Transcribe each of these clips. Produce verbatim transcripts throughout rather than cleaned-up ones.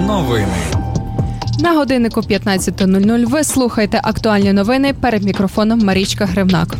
Новини. На годиннику п'ятнадцята нуль нуль ви слухаєте актуальні новини. Перед мікрофоном Марічка Гривнак.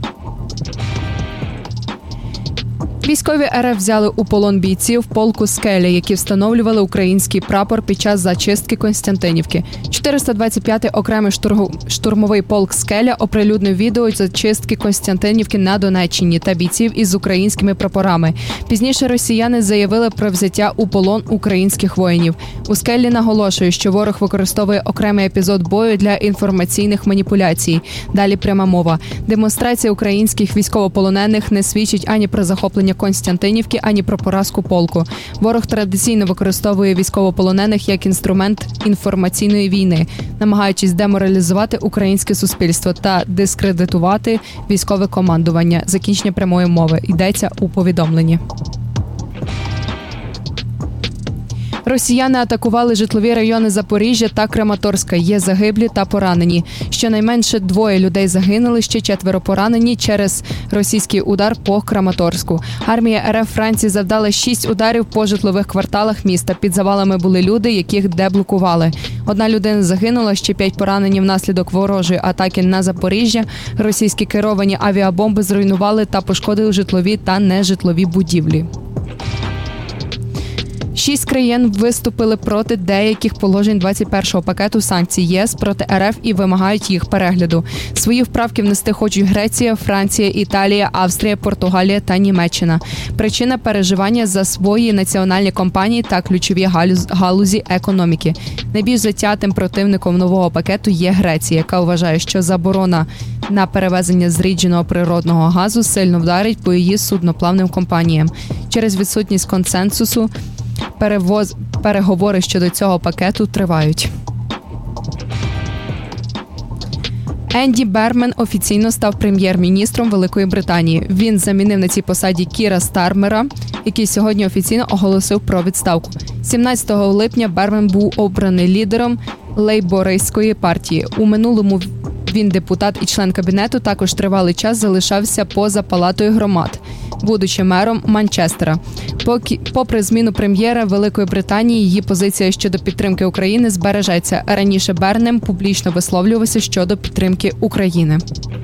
Військові РФ взяли у полон бійців полку «Скеля», які встановлювали український прапор під час зачистки Костянтинівки. чотириста двадцять п'ятий окремий штурмовий полк «Скеля» оприлюднив відео зачистки Костянтинівки на Донеччині та бійців із українськими прапорами. Пізніше росіяни заявили про взяття у полон українських воїнів. У «Скелі» наголошує, що ворог використовує окремий епізод бою для інформаційних маніпуляцій. Далі пряма мова. Демонстрація українських військовополонених не свідчить ані про захоплення Костянтинівки, ані про поразку полку. Ворог традиційно використовує військовополонених як інструмент інформаційної війни, намагаючись деморалізувати українське суспільство та дискредитувати військове командування. Закінчення прямої мови. Йдеться у повідомленні. Росіяни атакували житлові райони Запоріжжя та Краматорська. Є загиблі та поранені. Щонайменше двоє людей загинули, ще четверо поранені через російський удар по Краматорську. Армія РФ Франції завдала шість ударів по житлових кварталах міста. Під завалами були люди, яких деблокували. Одна людина загинула, ще п'ять поранені внаслідок ворожої атаки на Запоріжжя. Російські керовані авіабомби зруйнували та пошкодили житлові та нежитлові будівлі. Шість країн виступили проти деяких положень двадцять першого пакету санкцій ЄС проти РФ і вимагають їх перегляду. Свої вправки внести хочуть Греція, Франція, Італія, Австрія, Португалія та Німеччина. Причина – переживання за свої національні компанії та ключові галузі економіки. Найбільш затятим противником нового пакету є Греція, яка вважає, що заборона на перевезення зрідженого природного газу сильно вдарить по її судноплавним компаніям. Через відсутність консенсусу Перевоз... переговори щодо цього пакету тривають. Енді Бермен офіційно став прем'єр-міністром Великої Британії. Він замінив на цій посаді Кіра Стармера, який сьогодні офіційно оголосив про відставку. сімнадцятого липня Бермен був обраний лідером лейбористської партії. У минулому він депутат і член кабінету, також тривалий час залишався поза Палатою громад, будучи мером Манчестера. Поки, попри зміну прем'єра Великої Британії, її позиція щодо підтримки України збережеться. Раніше Бернем публічно висловлювався щодо підтримки України.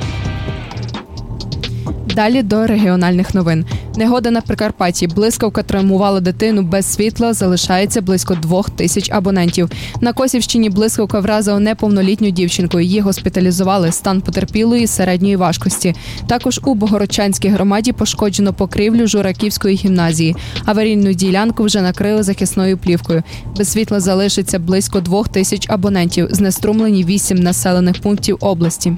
Далі до регіональних новин. Негода на Прикарпатті. Блискавка травмувала дитину без світла, залишається близько двох тисяч абонентів. На Косівщині блискавка вразила неповнолітню дівчинку. Її госпіталізували. Стан потерпілої середньої важкості. Також у Богородчанській громаді пошкоджено покрівлю Жураківської гімназії. Аварійну ділянку вже накрили захисною плівкою. Без світла залишиться близько двох тисяч абонентів. Знеструмлені вісім населених пунктів області.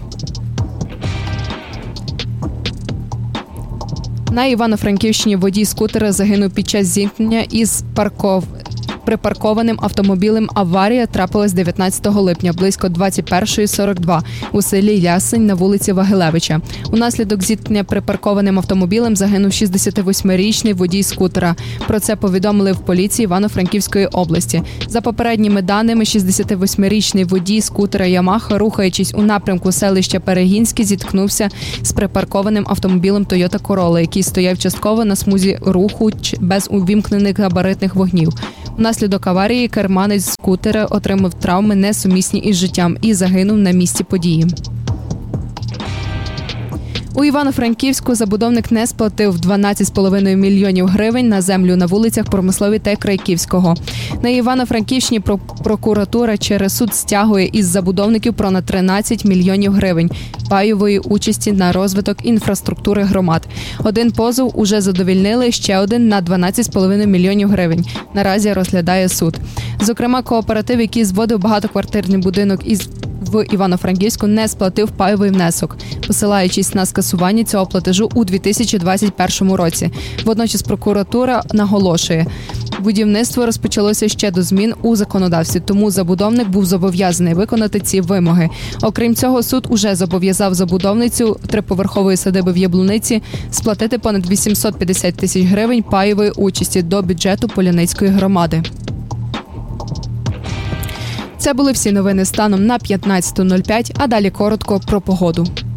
На Івано-Франківщині водій скутера загинув під час зіткнення із парков... припаркованим автомобілем. Аварія трапилась дев'ятнадцятого липня, близько двадцять перша сорок два у селі Ясень на вулиці Вагилевича. Унаслідок зіткнення припаркованим автомобілем загинув шістдесятивосьмирічний водій скутера. Про це повідомили в поліції Івано-Франківської області. За попередніми даними, шістдесятивосьмирічний водій скутера «Ямаха», рухаючись у напрямку селища Перегінське, зіткнувся з припаркованим автомобілем «Тойота Королла», який стояв частково на смузі руху без увімкнених габаритних вогнів. Внаслідок аварії керманець скутера отримав травми, несумісні із життям, і загинув на місці події. У Івано-Франківську забудовник не сплатив дванадцять цілих п'ять десятих мільйонів гривень на землю на вулицях Промисловій та Крайківського. На Івано-Франківщині прокуратура через суд стягує із забудовників понад тринадцять мільйонів гривень пайової участі на розвиток інфраструктури громад. Один позов уже задовільнили, ще один на дванадцять цілих п'ять десятих мільйонів гривень. Наразі розглядає суд. Зокрема, кооператив, який зводив багатоквартирний будинок із в Івано-Франківську, не сплатив пайовий внесок, посилаючись на скасування цього платежу у дві тисячі двадцять першому році. Водночас прокуратура наголошує, будівництво розпочалося ще до змін у законодавстві, тому забудовник був зобов'язаний виконати ці вимоги. Окрім цього, суд уже зобов'язав забудовницю триповерхової садиби в Яблуниці сплатити понад вісімсот п'ятдесят тисяч гривень пайової участі до бюджету Поляницької громади. Це були всі новини станом на п'ятнадцята нуль п'ять, а далі коротко про погоду.